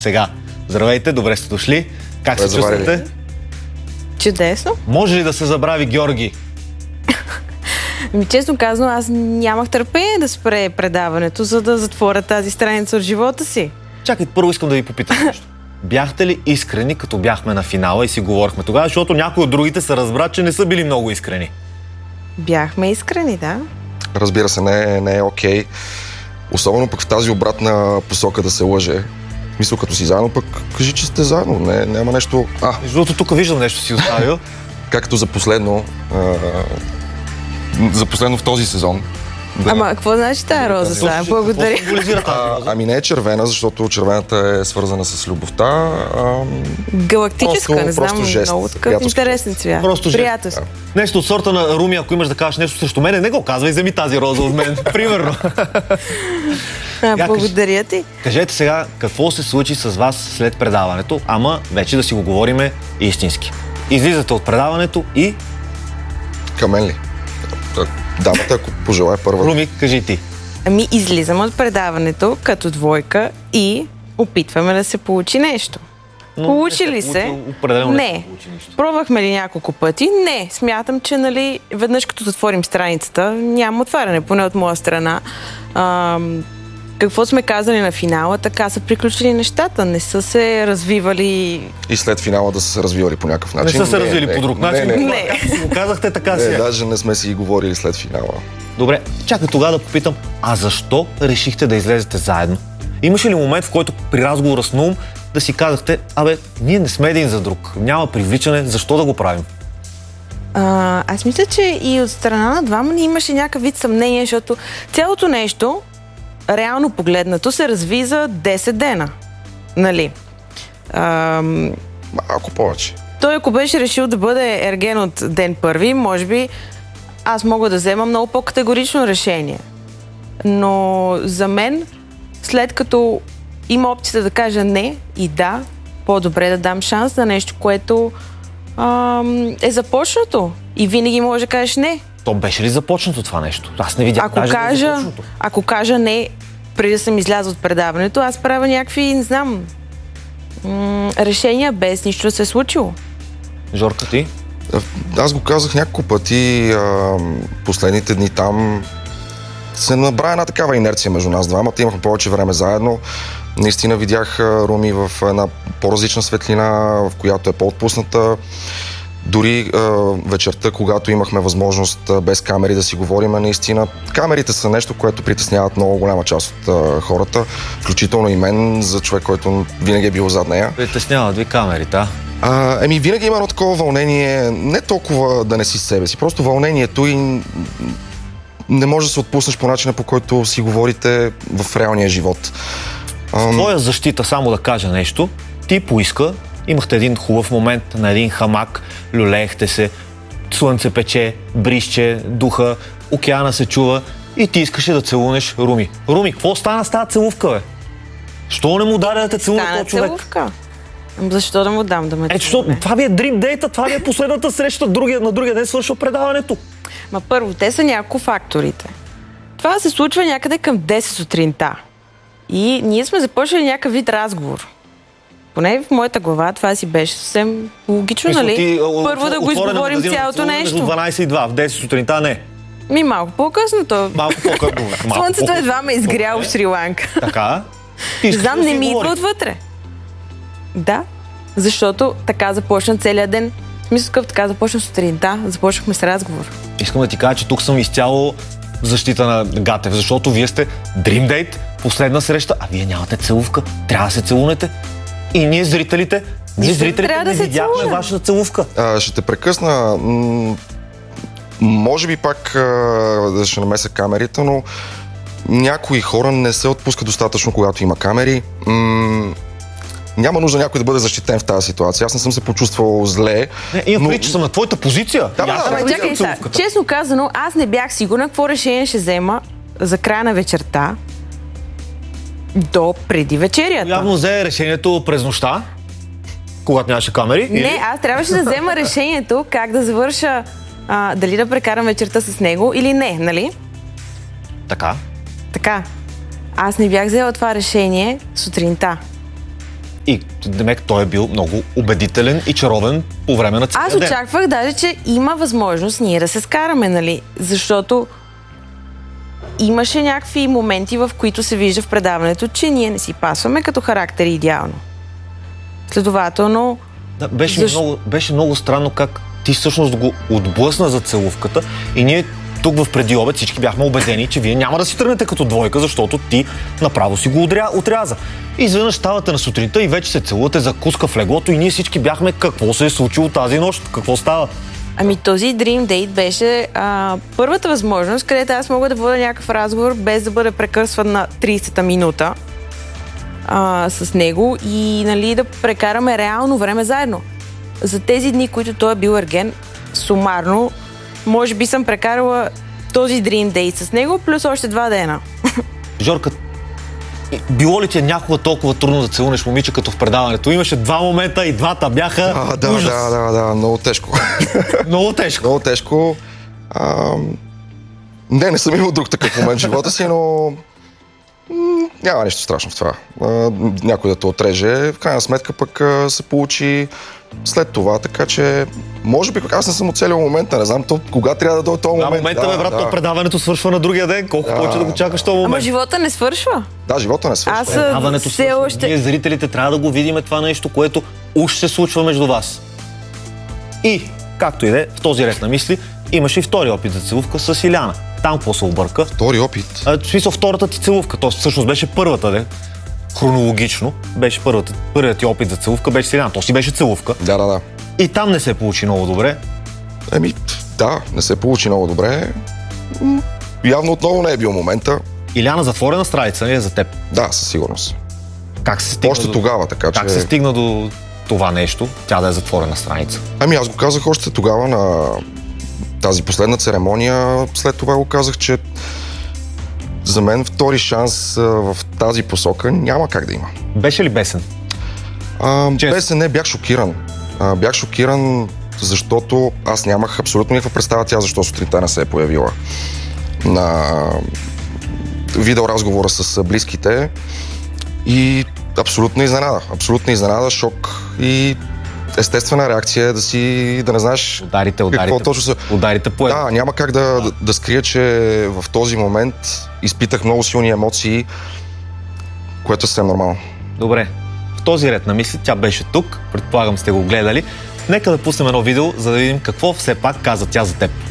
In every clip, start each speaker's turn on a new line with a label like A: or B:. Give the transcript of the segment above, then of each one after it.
A: Сега, здравейте, добре сте дошли. Как се чувствате?
B: Чудесно.
A: Може ли да се забрави Георги?
B: Честно казано, аз нямах търпение да спре предаването, за да затворя тази страница от живота си.
A: Чакайте, първо искам да ви попитам нещо. Бяхте ли искрени, като бяхме на финала и си говорихме тогава, защото някои от другите се разбра, че не са били много искрени?
B: Бяхме искрени, да.
C: Разбира се, не е окей. Особено пък в тази обратна посока да се лъже. Мисля, като си заедно, пък кажи, че сте заедно. Няма нещо...
A: Между другото, тук виждам нещо си оставил.
C: Както за последно в този сезон.
B: Да. Ама, какво значи тая роза сега? Благодаря.
C: Ами не е червена, защото червената е свързана с любовта.
B: Галактическа, не знам,
C: жест,
B: много такъв интересен цвят.
A: Просто приятелски. Да. Нещо от сорта на Руми, ако имаш да кажеш нещо срещу мене, не го казвай, вземи тази роза от мен, примерно.
B: Благодаря ти.
A: Кажете сега, какво се случи с вас след предаването, ама вече да си го говориме истински. Излизате от предаването и...
C: Към мен ли? Дамата, ако пожелая първа.
A: Руми, кажи ти.
B: Ами, излизам от предаването като двойка и опитваме да се получи нещо. Получи ли се? Не. Пробвахме ли няколко пъти? Не. Смятам, че веднъж като затворим страницата, няма отваряне, поне от моя страна. Какво сме казали на финала, така са приключили нещата. Не са се развивали...
C: И след финала да са се развивали по някакъв начин.
A: Не са се развили по друг начин.
C: Не.
A: Както си го казахте, така си.
C: Даже не сме си говорили след финала.
A: Добре, чакай тогава да попитам, а защо решихте да излезете заедно? Имаше ли момент, в който при разговора с Наум да си казахте, ние не сме един за друг, няма привличане, защо да го правим?
B: Аз мисля, че и от страна на двама ни имаше някакъв вид съмнение, защото цялото нещо, реално погледнато, се разви за 10 дена. Нали?
C: Малко повече.
B: Той, ако беше решил да бъде ерген от ден първи, може би аз мога да взема много по-категорично решение. Но за мен, след като има опцията да кажа не и да, по-добре да дам шанс на нещо, което е започнато. И винаги може да кажеш не.
A: То беше ли започнато това нещо? Аз не видях
B: Ако кажа не, преди да съм излязла от предаването, аз правя някакви, не знам, решения без нищо да се е случило.
A: Жорка, ти?
C: Аз го казах няколко пъти. Последните дни там се набра една такава инерция между нас двамата. Имахме повече време заедно. Наистина видях Руми в една по-различна светлина, в която е по-отпусната. Дори вечерта, когато имахме възможност без камери да си говорим, наистина камерите са нещо, което притесняват много голяма част от хората, включително и мен, за човек, който винаги е бил зад нея.
A: Притесняват ви камерите,
C: винаги има едно такова вълнение, не толкова да не си себе си, просто вълнението и не можеш да се отпуснеш по начина, по който си говорите в реалния живот.
A: Твоя защита, само да кажа нещо, ти поиска, имахте един хубав момент на един хамак, люлеехте се, слънце пече, бризче, духа, океана се чува и ти искаше да целунеш Руми. Руми, какво стана с тази целувка, бе? Що не му даде да те целуне този човек?
B: Целувка. Защо да му дам да ме целуне?
A: Това ви е дрим дейта, това ви е последната среща, на другия ден свършва предаването.
B: Първо, те са няколко факторите. Това се случва някъде към 10 сутринта. И ние сме започнали някакъв вид разговор. Поне в моята глава това си беше съвсем логично, нали? Първо да го изговорим цялото нещо.
A: Между 12 и 2, в 10 сутринта не.
B: Малко по-късно то.
A: Малко по-късно.
B: Слънцето едва ме изгряло в Шри-Ланка.
A: Така?
B: Знам, не ми идва отвътре. Да, защото така започна целият ден. В смисъл, така започна сутринта, започнахме с разговор.
A: Искам да ти кажа, че тук съм изцяло в защита на Гатев, защото вие сте Dream Date, последна среща, а вие нямате целувка. Трябва да се целунете. И ние зрителите не видяхме вашата целувка.
C: Ще те прекъсна. Може би пак ще намеся камерите, но някои хора не се отпускат достатъчно, когато има камери. Няма нужда някой да бъде защитен в тази ситуация. Аз не съм се почувствал зле.
A: Имам предвид, че съм на твоята позиция.
B: Чакай сега. Честно казано, аз не бях сигурна какво решение ще взема за края на вечерта до преди вечерята.
A: Явно взе решението през нощта, когато нямаше камери.
B: Не, аз трябваше да взема решението как да завърша, дали да прекарам вечерта с него или не, нали?
A: Така.
B: Аз не бях взела това решение сутринта.
A: И демек той е бил много убедителен и чаровен по време на целия ден.
B: Аз очаквах даже, че има възможност ние да се скараме, нали? Защото имаше някакви моменти, в които се вижда в предаването, че ние не си пасваме като характери идеално. Следователно...
A: Да, беше много странно как ти всъщност го отблъсна за целувката и ние тук в преди обед всички бяхме убедени, че вие няма да си тръгнете като двойка, защото ти направо си го отряза. И изведнъж ставате на сутринта и вече се целувате, закуска в леглото и ние всички бяхме какво се е случило тази нощ, какво става.
B: Ами този Dream Date беше първата възможност, където аз мога да водя някакъв разговор без да бъда прекъсван на 30-та минута с него и нали, да прекараме реално време заедно. За тези дни, които той е бил ерген, сумарно, може би съм прекарала този Dream Date с него, плюс още 2 дена.
A: Жорка, било ли ти някога толкова трудно да целунеш момиче като в предаването? Имаше 2 момента и двата бяха ужас.
C: Да, много тежко.
A: Много тежко.
C: Много тежко. Не съм имал друг такъв момент в живота си, но няма нищо страшно в това. Някой да те отреже. В крайна сметка пък се получи след това, така че може би аз не съм оцелил момента, не знам кога трябва да дойде този момент.
A: Момента, вероятно, предаването свършва на другия ден. Колко повече да го чакаш този момент?
B: Ама живота не свършва.
C: Да, живота не свършва.
A: Предаването свършва. Ние, зрителите, трябва да го видим това нещо, което уж се случва между вас. И, както и да е, в този ред на мисли, имаше и втори опит за целувка с Иляна. Там какво се обърка?
C: Втори опит?
A: В смисъл, втората ти целувка. То всъщност беше първата, де. Хронологично беше първият ти опит за целувка беше с Иляна. То си беше целувка.
C: Да.
A: И там не се получи много добре.
C: Да, не се получи много добре. Явно отново не е бил момента.
A: Иляна затворена страница, не е за теб?
C: Да, със сигурност.
A: Как се стигна
C: още тогава, така че...
A: Как се стигна до това нещо, тя да е затворена страница?
C: Аз го казах още тогава на тази последна церемония. След това го казах, че за мен втори шанс в тази посока няма как да има.
A: Беше ли бесен?
C: Бесен не, бях шокиран. Бях шокиран, защото аз нямах абсолютно никаква представа тя защо сутринта не се е появила на видеоразговора с близките и абсолютна изненада, шок и естествена реакция е да не знаеш какво точно се...
A: Ударите поед.
C: Да, няма как да скрия, че в този момент изпитах много силни емоции, което е съвсем нормално.
A: Добре, в този ред на мисли тя беше тук, предполагам сте го гледали. Нека да пуснем едно видео, за да видим какво все пак каза тя за теб.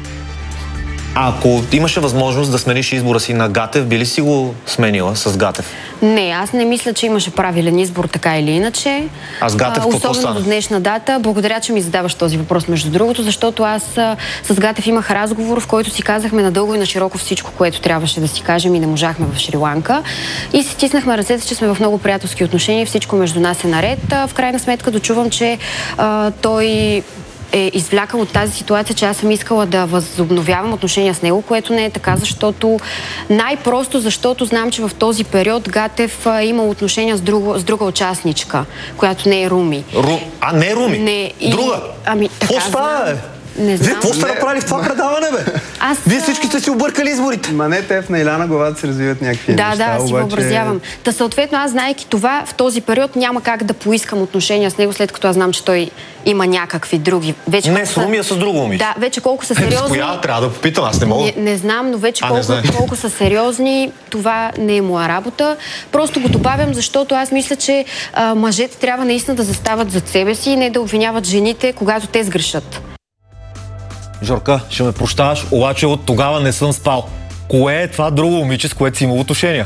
A: Ако имаше възможност да смениш избора си на Гатев, би ли си го сменила с Гатев?
D: Не, аз не мисля, че имаше правилен избор така или иначе.
A: Аз Гатев какво стана?
D: Особено до днешна дата. Благодаря, че ми задаваш този въпрос, между другото, защото аз с Гатев имах разговор, в който си казахме надълго и на широко всичко, което трябваше да си кажем и не можахме в Шри-Ланка. И си стиснахме ръцете, че сме в много приятелски отношения и всичко между нас е наред. В крайна сметка дочувам, че той е извлякал от тази ситуация, че аз съм искала да възобновявам отношения с него, което не е така, защото знам, че в този период Гатев има отношения с друга участничка, която не е Руми.
A: Не е Руми?
D: Не.
A: Друга?
D: Какво
A: става, бе?
D: Не знам.
A: Вие какво сте направили в това предаване, бе? Вие всички сте си объркали изборите.
E: Ма не, те в на Иляна главата се развиват някакви неща.
D: Да, си въобразявам. Та съответно, аз знаейки това, в този период няма как да поискам отношения с него, след като аз знам, че той има някакви други.
A: Не с Руми, а с друго момиче.
D: Да, вече колко са сериозни.
A: С коя? Трябва да попитам, аз не мога.
D: Не знам, но вече колко са сериозни, това не е моя работа. Просто го добавям, защото аз мисля, че мъжете трябва наистина да застават зад себе си и не да обвиняват жените, когато те сгрешат.
A: Жорка, ще ме прощаваш, обаче от тогава не съм спал. Кое е това друго момиче, с което си имал отношения?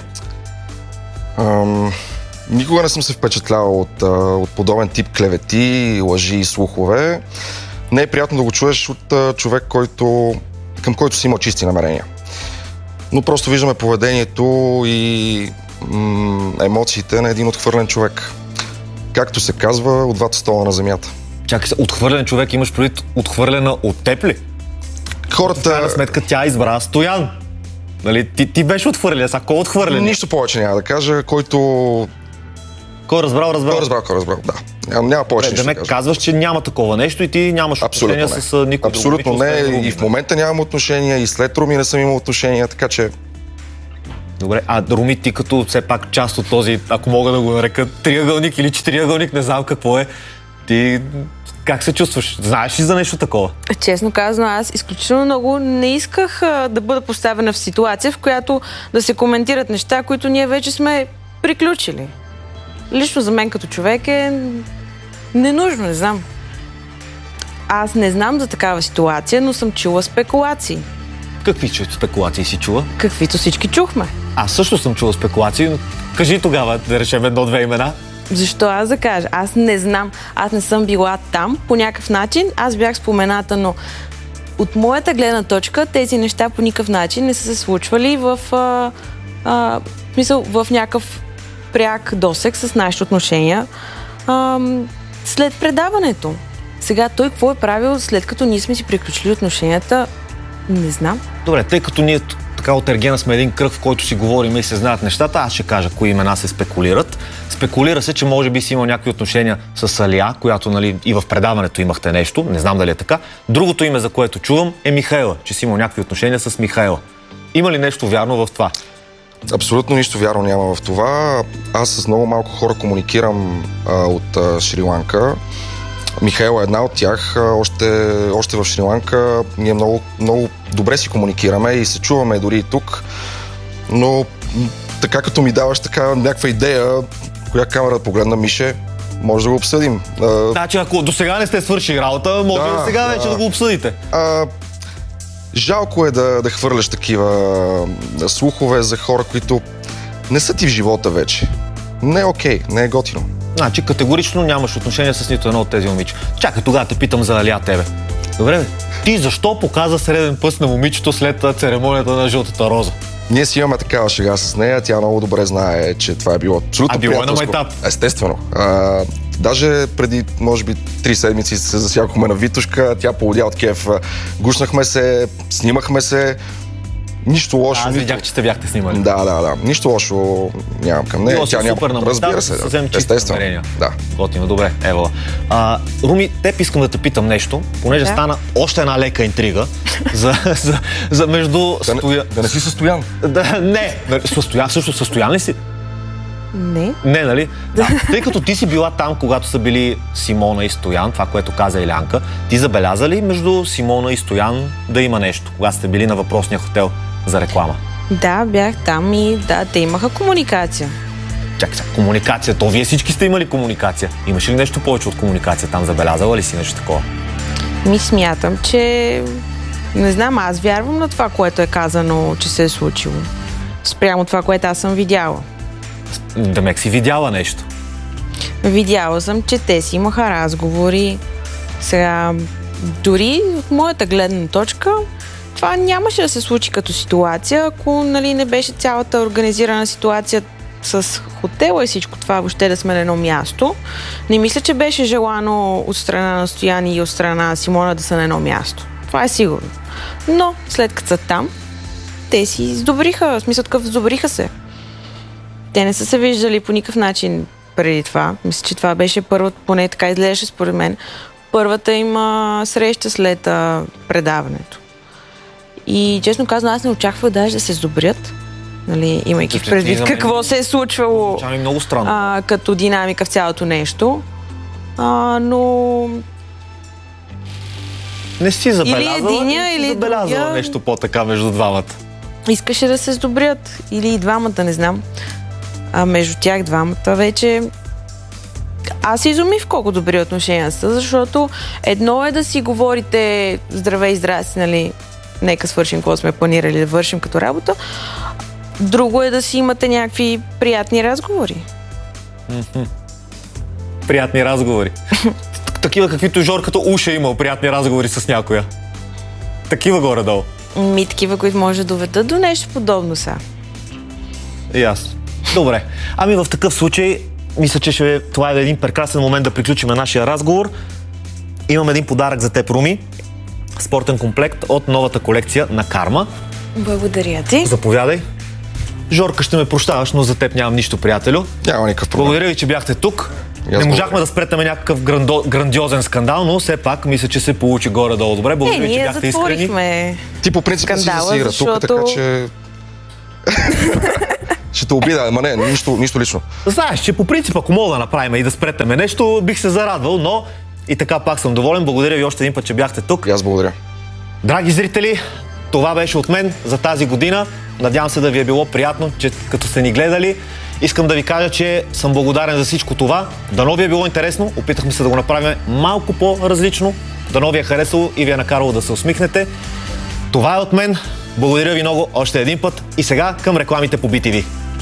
C: Никога не съм се впечатлявал от подобен тип клевети, лъжи и слухове. Не е приятно да го чуеш от човек, към който си има чисти намерения. Но просто виждаме поведението и емоциите на един отхвърлен човек. Както се казва, от двата стола на земята.
A: Чакай се, отхвърлен човек имаш предвид отхвърлена от теб ли?
C: Хората...
A: В крайна сметка тя избра Стоян. Нали? Ти беше отхвърлен, а кой отхвърлен?
C: Нищо повече няма да кажа, който...
A: Кой разбрал?
C: Кой разбрал, да. Няма повече нищо да кажа.
A: Казваш, че няма такова нещо и ти нямаш отношения с никой друг.
C: Абсолютно не. И в момента нямам отношения, и след Руми не съм имал отношения, така че...
A: Добре, Руми, ти като все пак част от този, ако мога да го нарека, триъгълник или четириъгълник, не знам какво е, ти как се чувстваш? Знаеш ли за нещо такова?
B: Честно казано, аз изключително много не исках да бъда поставена в ситуация, в която да се коментират неща, които ние вече сме приключили. Лично за мен като човек е ненужно, не знам. Аз не знам за такава ситуация, но съм чула спекулации.
A: Какви спекулации си чула?
B: Каквито всички чухме.
A: Аз също съм чула спекулации, но кажи тогава, да речем едно-две имена.
B: Защо аз да кажа? Аз не знам. Аз не съм била там по някакъв начин. Аз бях спомената, но от моята гледна точка тези неща по никакъв начин не са се случвали в някакъв пряк досег с нашите отношения след предаването. Сега той какво е правил след като ние сме си приключили отношенията? Не знам.
A: Добре, тъй като ние така от Ергена сме един кръг, в който си говорим и се знаят нещата, аз ще кажа кои имена се спекулират. Спекулира се, че може би си имал някакви отношения с Алия, която, нали, и в предаването имахте нещо, не знам дали е така. Другото име, за което чувам, е Михаела, че си имал някакви отношения с Михаела. Има ли нещо вярно в това?
C: Абсолютно нищо вярно няма в това. Аз с много малко хора комуникирам от Шри-Ланка. Михаела е една от тях. Още в Шри-Ланка ние много, много добре си комуникираме и се чуваме дори и тук. Но така като ми даваш така някаква идея, коя камера да погледна, Мише, може да го обсъдим.
A: Значи, ако до сега не сте свършили работа, може да сега вече да го обсъдите.
C: Жалко е да хвърляш такива слухове за хора, които не са ти в живота вече. Не е окей, не е готино.
A: Значи категорично нямаш отношение с нито едно от тези момиче. Чакай, тогава те питам за Алия тебе. Добре, ти защо показа среден пръст на момичето след церемонията на жълтата роза?
C: Ние си имаме такава шега с нея, тя много добре знае, че това е било абсолютно
A: приятелско.
C: А било е на майтап? Естествено. Даже преди, може би, 3 седмици се засякохме на Витушка, тя полудя от кеф. Гушнахме се, снимахме се. Нищо лошо.
A: Аз видях, че сте бяхте снимали.
C: Да. Нищо лошо нямам към нея. Тя няма. Разбира се. Естествено. Да.
A: Готино, добре. Ево. Руми, теб искам да те питам нещо, понеже стана още една лека интрига за между...
C: Да не си Състоян.
A: Не. Също Състоян ли си?
B: Не.
A: Не, нали? Да. Тъй като ти си била там, когато са били Симона и Стоян, това, което каза Илянка, ти забеляза ли между Симона и Стоян да има нещо, когато сте били на въпросния хотел за реклама?
B: Да, бях там и те имаха комуникация.
A: Чакай, комуникация. То вие всички сте имали комуникация. Имаш ли нещо повече от комуникация там? Забелязала ли си нещо такова?
B: Смятам, че... Не знам, аз вярвам на това, което е казано, че се е случило. Спрямо това, което аз съм видяла.
A: Демек си видяла нещо?
B: Видяла съм, че те си имаха разговори. Сега, дори от моята гледна точка, това нямаше да се случи като ситуация, ако не беше цялата организирана ситуация с хотела и всичко това, въобще да сме на едно място. Не мисля, че беше желано от страна на Стоян и от страна на Симона да са на едно място. Това е сигурно. Но, след като са там, те си сдобриха, в смисъл такъв сдобриха се. Те не са се виждали по никакъв начин преди това. Мисля, че това беше първата, поне така изглеждаше според мен, първата им среща след предаването. И честно казано, аз не очаквах даже да се сдобрят, имайки в предвид какво се е случвало
A: много странно.
B: Като динамика в цялото нещо. Но...
A: Не си забелязала,
B: или единия, или
A: забелязала нещо по-така между двамата.
B: Искаше да се сдобрят. Или и двамата, не знам. Между тях двамата вече... Аз се изумих колко добри отношения са, защото едно е да си говорите здравей и здрасти, нека свършим какво сме планирали да вършим като работа. Друго е да си имате някакви приятни разговори.
A: Приятни разговори. Такива, каквито Жорката уж е имал приятни разговори с някоя. Такива горе-долу.
B: Такива, които може да доведат до нещо подобно са.
A: Ясно. Добре. В такъв случай, мисля, че това е един прекрасен момент да приключим нашия разговор. Имам един подарък за теб, Руми. Спортен комплект от новата колекция на Карма.
B: Благодаря ти.
A: Заповядай. Жорка, ще ме прощаваш, но за теб нямам нищо, приятелю.
C: Няма никакъв проблем.
A: Благодаря ви, че бяхте тук. Не можахме да спретаме някакъв грандиозен скандал, но все пак мисля, че се получи горе-долу добре. Благодаря ви, че бяхте искрени.
C: Ти по принцип си засира тук, така че... Ще те обида, ама не, нищо лично.
A: Знаеш, че по принцип, ако мога да направим и да спретаме нещо, бих се зарадвал, но и така пак съм доволен. Благодаря ви още един път, че бяхте тук.
C: И аз благодаря.
A: Драги зрители, това беше от мен за тази година. Надявам се да ви е било приятно, че като сте ни гледали. Искам да ви кажа, че съм благодарен за всичко това. Дано ви е било интересно. Опитахме се да го направим малко по-различно. Дано ви е харесало и ви е накарало да се усмихнете. Това е от мен. Благодаря ви много още един път. И сега към рекламите по BTV.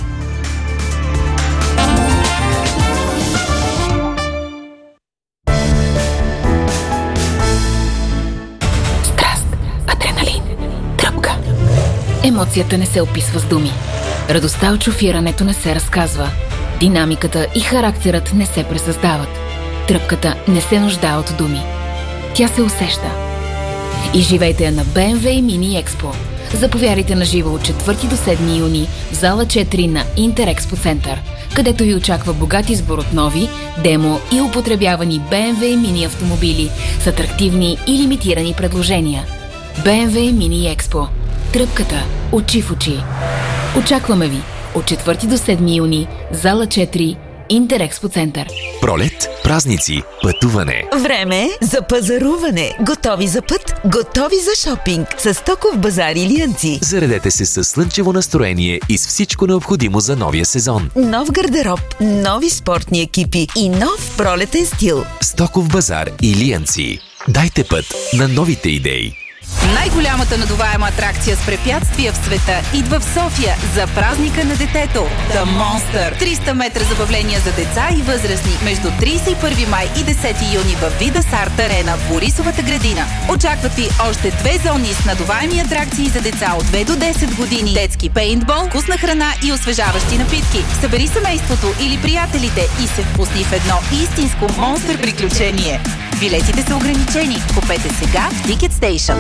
F: Страст, адреналин, тръпка. Емоцията не се описва с думи. Радостта от шофирането не се разказва. Динамиката и характерът не се пресъздават. Тръпката не се нуждае от думи. Тя се усеща. И живейте я на BMW Mini Expo. Заповядайте на живо от 4 до 7 юни в зала 4 на Интерекспо Център, където ви очаква богат избор от нови, демо и употребявани BMW Mini автомобили с атрактивни и лимитирани предложения. BMW Mini Expo. Тръпката очи в очи. Очакваме ви от 4 до 7 юни, зала 4, Интерекспо Център.
G: Пролет, празници, пътуване.
H: Време за пазаруване. Готови за път, готови за шопинг. С Стоков базар Илиянци.
G: Заредете се с слънчево настроение и с всичко необходимо за новия сезон.
H: Нов гардероб, нови спортни екипи и нов пролетен стил.
G: Стоков базар Илиянци. Дайте път на новите идеи.
I: Най-голямата надуваема атракция с препятствия в света идва в София за празника на детето. The Monster. 300 метра забавления за деца и възрастни между 31 май и 10 юни в Видас Арт Арена в Борисовата градина. Очакват ви още 2 зони с надуваеми атракции за деца от 2 до 10 години, детски пейнтбол, вкусна храна и освежаващи напитки. Събери семейството или приятелите и се впусни в едно истинско монстър приключение. Билетите са ограничени. Купете сега в Ticket Station.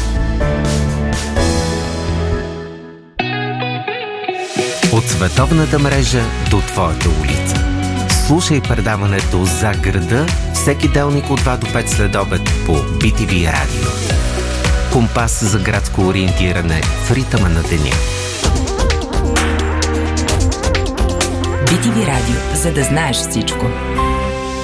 J: От световната мрежа до твоята улица. Слушай предаването За града всеки делник от 2 до 5 следобед по BTV Радио. Компас за градско ориентиране в ритъма на деня.
H: BTV Радио, за да знаеш всичко.